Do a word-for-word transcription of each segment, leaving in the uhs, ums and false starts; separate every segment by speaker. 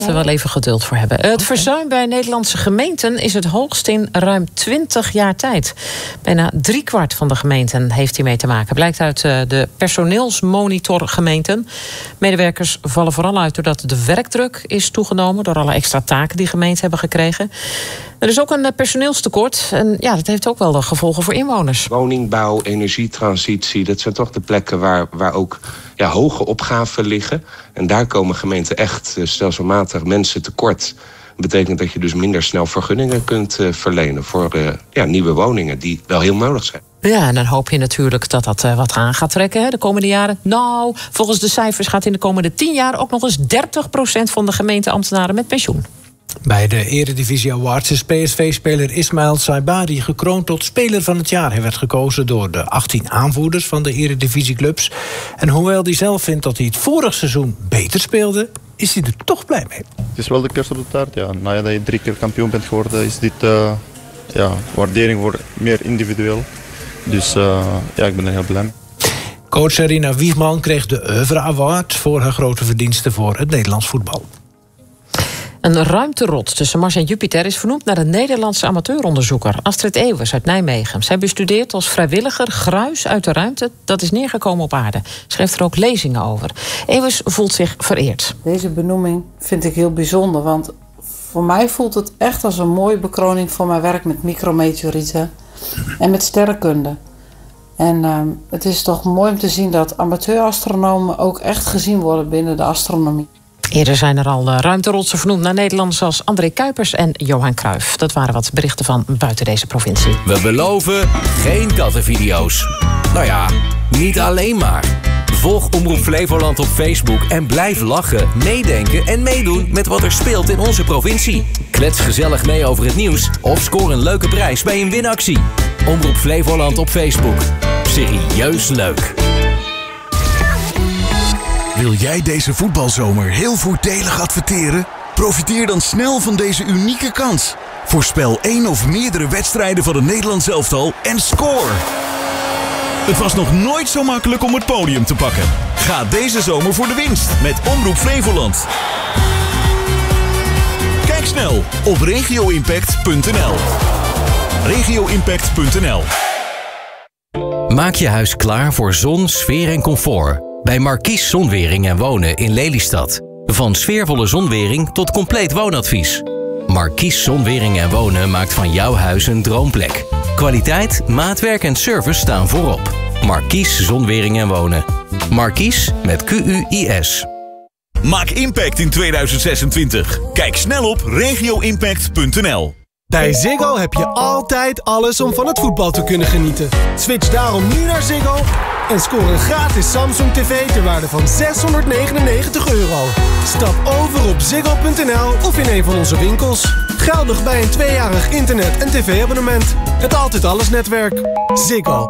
Speaker 1: Er wel even geduld voor hebben. Het verzuim bij Nederlandse gemeenten is het hoogst in ruim twintig jaar tijd. Bijna driekwart van de gemeenten heeft hiermee te maken. Blijkt uit de personeelsmonitor gemeenten. Medewerkers vallen vooral uit doordat de werkdruk is toegenomen, door alle extra taken die gemeenten hebben gekregen. Er is ook een personeelstekort. En ja, dat heeft ook wel de gevolgen voor inwoners.
Speaker 2: Woningbouw, energietransitie, dat zijn toch de plekken waar, waar ook ja, hoge opgaven liggen. En daar komen gemeenten echt uh, stelselmatig mensen tekort. Dat betekent dat je dus minder snel vergunningen kunt uh, verlenen voor uh, ja, nieuwe woningen die wel heel nodig zijn.
Speaker 1: Ja, en dan hoop je natuurlijk dat dat uh, wat aan gaat trekken hè, de komende jaren. Nou, volgens de cijfers gaat in de komende tien jaar ook nog eens dertig procent van de gemeenteambtenaren met pensioen.
Speaker 3: Bij de Eredivisie Awards is P S V-speler Ismaël Saibari gekroond tot speler van het jaar. Hij werd gekozen door de achttien aanvoerders van de Eredivisieclubs. En hoewel hij zelf vindt dat hij het vorig seizoen beter speelde, is hij er toch blij mee.
Speaker 4: Het is wel de kerst op de taart, ja. Nadat je drie keer kampioen bent geworden, is dit uh, ja, waardering voor meer individueel. Dus uh, ja, ik ben er heel blij mee.
Speaker 3: Coach Sarina Wiegman kreeg de Oeuvre Award voor haar grote verdiensten voor het Nederlands voetbal.
Speaker 1: Een ruimterot tussen Mars en Jupiter is vernoemd naar een Nederlandse amateuronderzoeker, Astrid Ewers uit Nijmegen. Zij bestudeert als vrijwilliger gruis uit de ruimte dat is neergekomen op aarde. Schreef er ook lezingen over. Ewers voelt zich vereerd.
Speaker 5: Deze benoeming vind ik heel bijzonder, want voor mij voelt het echt als een mooie bekroning voor mijn werk met micrometeorieten en met sterrenkunde. En uh, het is toch mooi om te zien dat amateurastronomen ook echt gezien worden binnen de astronomie.
Speaker 1: Eerder zijn er al ruimterotsen vernoemd naar Nederlanders als André Kuipers en Johan Cruijff. Dat waren wat berichten van buiten deze provincie.
Speaker 6: We beloven geen kattenvideo's. Nou ja, niet alleen maar. Volg Omroep Flevoland op Facebook en blijf lachen, meedenken en meedoen met wat er speelt in onze provincie. Klets gezellig mee over het nieuws of scoor een leuke prijs bij een winactie. Omroep Flevoland op Facebook. Serieus leuk.
Speaker 7: Wil jij deze voetbalzomer heel voordelig adverteren? Profiteer dan snel van deze unieke kans. Voorspel één of meerdere wedstrijden van het Nederlands elftal en score! Het was nog nooit zo makkelijk om het podium te pakken. Ga deze zomer voor de winst met Omroep Flevoland. Kijk snel op regio impact punt n l. regio impact punt n l.
Speaker 6: Maak je huis klaar voor zon, sfeer en comfort. Bij Markies Zonwering en Wonen in Lelystad. Van sfeervolle zonwering tot compleet woonadvies. Markies Zonwering en Wonen maakt van jouw huis een droomplek. Kwaliteit, maatwerk en service staan voorop. Markies Zonwering en Wonen. Markies met Q U I S.
Speaker 7: Maak impact in tweeduizend zesentwintig. Kijk snel op regio impact punt n l.
Speaker 8: Bij Ziggo heb je altijd alles om van het voetbal te kunnen genieten. Switch daarom nu naar Ziggo en scoor een gratis Samsung tv ter waarde van zeshonderdnegenennegentig euro. Stap over op ziggo punt n l of in een van onze winkels. Geldig bij een tweejarig internet- en tv-abonnement. Het Altijd Alles netwerk. Ziggo.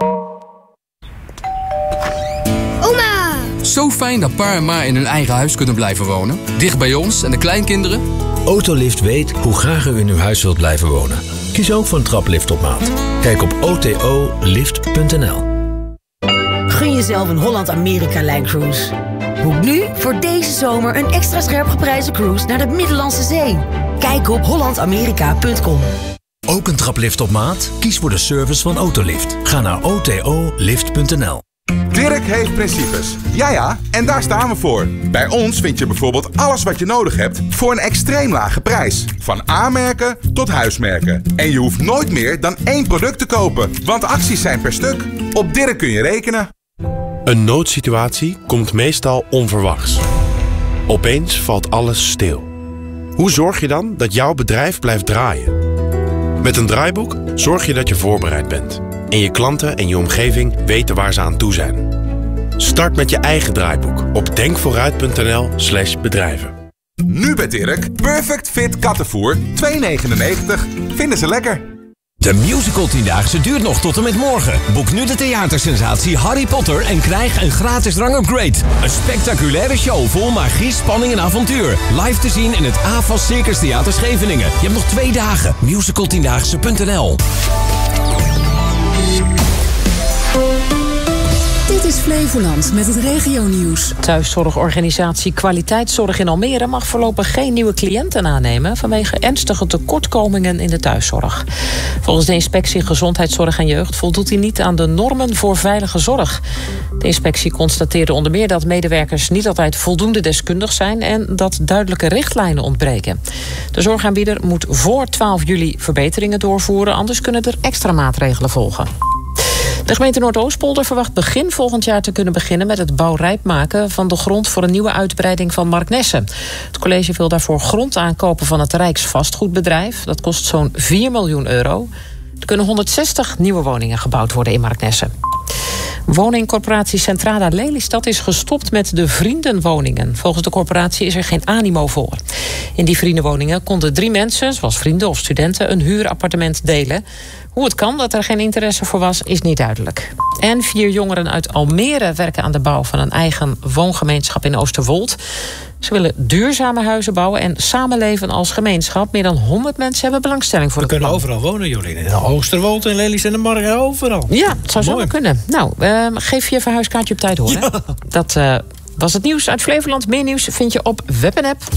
Speaker 9: Oma! Zo fijn dat pa en ma in hun eigen huis kunnen blijven wonen. Dicht bij ons en de kleinkinderen.
Speaker 10: Autolift weet hoe graag u in uw huis wilt blijven wonen. Kies ook voor een traplift op maat. Kijk op o t o lift punt n l.
Speaker 11: Gun jezelf een Holland-Amerika-lijncruise. Boek nu voor deze zomer een extra scherp geprijsde cruise naar de Middellandse Zee. Kijk op holland amerika punt com.
Speaker 10: Ook een traplift op maat? Kies voor de service van Autolift. Ga naar o t o lift punt n l.
Speaker 12: Dirk heeft principes. Ja ja, en daar staan we voor. Bij ons vind je bijvoorbeeld alles wat je nodig hebt voor een extreem lage prijs. Van A-merken tot huismerken. En je hoeft nooit meer dan één product te kopen, want acties zijn per stuk. Op Dirk kun je rekenen.
Speaker 13: Een noodsituatie komt meestal onverwachts. Opeens valt alles stil. Hoe zorg je dan dat jouw bedrijf blijft draaien? Met een draaiboek zorg je dat je voorbereid bent. En je klanten en je omgeving weten waar ze aan toe zijn. Start met je eigen draaiboek op denkvooruit punt n l slash bedrijven.
Speaker 12: Nu bij Dirk, Perfect Fit kattenvoer, twee negenennegentig. Vinden ze lekker.
Speaker 6: De musical tiendaagse duurt nog tot en met morgen. Boek nu de theatersensatie Harry Potter en krijg een gratis drangupgrade. Een spectaculaire show vol magie, spanning en avontuur. Live te zien in het A F A S Circus Theater Scheveningen. Je hebt nog twee dagen. musical tiendaagse punt n l.
Speaker 14: Dit is is Flevoland met het regionieuws.
Speaker 1: Thuiszorgorganisatie Kwaliteitszorg in Almere mag voorlopig geen nieuwe cliënten aannemen vanwege ernstige tekortkomingen in de thuiszorg. Volgens de inspectie Gezondheidszorg en Jeugd voldoet hij niet aan de normen voor veilige zorg. De inspectie constateerde onder meer dat medewerkers niet altijd voldoende deskundig zijn en dat duidelijke richtlijnen ontbreken. De zorgaanbieder moet voor twaalf juli verbeteringen doorvoeren, anders kunnen er extra maatregelen volgen. De gemeente Noordoostpolder verwacht begin volgend jaar te kunnen beginnen met het bouwrijp maken van de grond voor een nieuwe uitbreiding van Marknesse. Het college wil daarvoor grond aankopen van het Rijksvastgoedbedrijf. Dat kost zo'n vier miljoen euro. Er kunnen honderdzestig nieuwe woningen gebouwd worden in Marknesse. Woningcorporatie Centrada Lelystad is gestopt met de vriendenwoningen. Volgens de corporatie is er geen animo voor. In die vriendenwoningen konden drie mensen, zoals vrienden of studenten, een huurappartement delen. Hoe het kan dat er geen interesse voor was, is niet duidelijk. En vier jongeren uit Almere werken aan de bouw van een eigen woongemeenschap in Oosterwold. Ze willen duurzame huizen bouwen en samenleven als gemeenschap. Meer dan honderd mensen hebben belangstelling voor
Speaker 3: We
Speaker 1: het
Speaker 3: kunnen
Speaker 1: plan.
Speaker 3: overal wonen, Jolien. In Oosterwold, in Lelystad en de Marken, overal.
Speaker 1: Ja, het zou zo
Speaker 3: Mooi.
Speaker 1: kunnen. Nou, uh, geef je verhuiskaartje op tijd hoor. Hè? Dat uh, was het nieuws uit Flevoland. Meer nieuws vind je op web en app.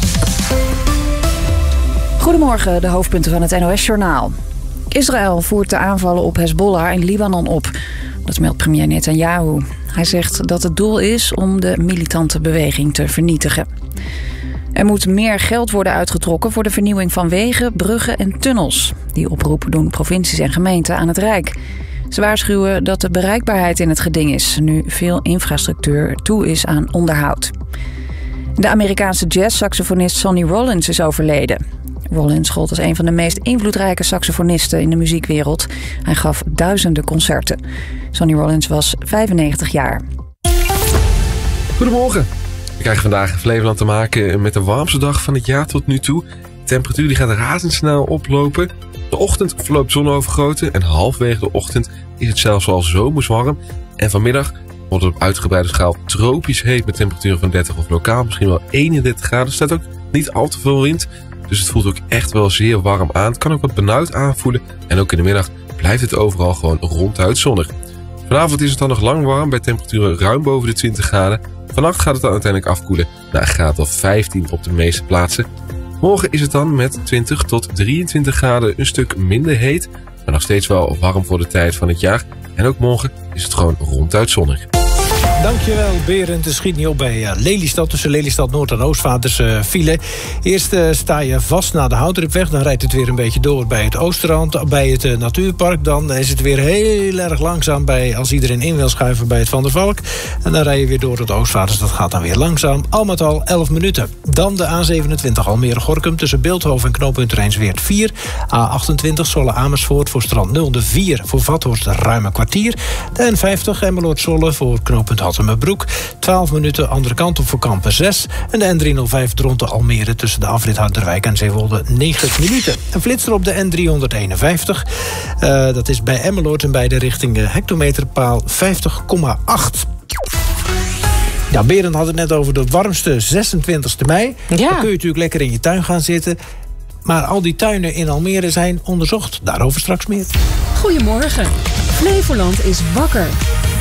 Speaker 15: Goedemorgen, de hoofdpunten van het N O S-journaal. Israël voert de aanvallen op Hezbollah in Libanon op. Dat meldt premier Netanyahu. Hij zegt dat het doel is om de militante beweging te vernietigen. Er moet meer geld worden uitgetrokken voor de vernieuwing van wegen, bruggen en tunnels. Die oproep doen provincies en gemeenten aan het Rijk. Ze waarschuwen dat de bereikbaarheid in het geding is, nu veel infrastructuur toe is aan onderhoud. De Amerikaanse jazz-saxofonist Sonny Rollins is overleden. Rollins gold als een van de meest invloedrijke saxofonisten in de muziekwereld. Hij gaf duizenden concerten. Sonny Rollins was vijfennegentig jaar.
Speaker 16: Goedemorgen. We krijgen vandaag in Flevoland te maken met de warmste dag van het jaar tot nu toe. De temperatuur die gaat razendsnel oplopen. De ochtend verloopt zonovergoten en halfwege de ochtend is het zelfs al zomers warm. En vanmiddag wordt het op uitgebreide schaal tropisch heet met temperaturen van dertig of lokaal misschien wel eenendertig graden. Er staat ook niet al te veel wind. Dus het voelt ook echt wel zeer warm aan. Het kan ook wat benauwd aanvoelen. En ook in de middag blijft het overal gewoon ronduit zonnig. Vanavond is het dan nog lang warm bij temperaturen ruim boven de twintig graden. Vannacht gaat het dan uiteindelijk afkoelen naar een graad of vijftien op de meeste plaatsen. Morgen is het dan met twintig tot drieëntwintig graden een stuk minder heet. Maar nog steeds wel warm voor de tijd van het jaar. En ook morgen is het gewoon ronduit zonnig.
Speaker 3: Dankjewel, Berend. Het schiet niet op bij uh, Lelystad. Tussen Lelystad Noord en Oostvaters uh, file. Eerst uh, sta je vast naar de Houtripweg. Dan rijdt het weer een beetje door bij het Oosterrand. Bij het uh, Natuurpark. Dan is het weer heel erg langzaam bij, als iedereen in wil schuiven bij het Van der Valk. En dan rij je weer door het Oostvaters. Dat gaat dan weer langzaam. Al met al elf minuten. Dan de A zevenentwintig Almere-Gorkum. Tussen Beeldhoven en knooppunt Rijnsweert vier. A achtentwintig Zwolle-Amersfoort voor strand nul. De vier voor Vathorst ruim een kwartier. De N vijftig Emmeloord-Zwolle voor knooppunt Hattemerbroek. twaalf minuten andere kant op voor Kampen zes. En de N driehonderdvijf Dronten Almere tussen de afrit Harderwijk en Zeewolde negen minuten. Een flitser op de N driehonderdeenenvijftig. Uh, dat is bij Emmeloord in beide richtingen hectometerpaal vijftig komma acht. Ja, Berend had het net over de warmste zesentwintigste mei. Ja. Dan kun je natuurlijk lekker in je tuin gaan zitten. Maar al die tuinen in Almere zijn onderzocht. Daarover straks meer.
Speaker 14: Goedemorgen. Flevoland is wakker.